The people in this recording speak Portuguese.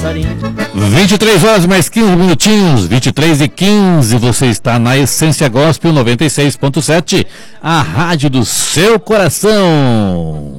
passarinho. 23 horas mais 15 minutinhos, 23h15, você está na Essência Gospel 96.7, a rádio do seu coração.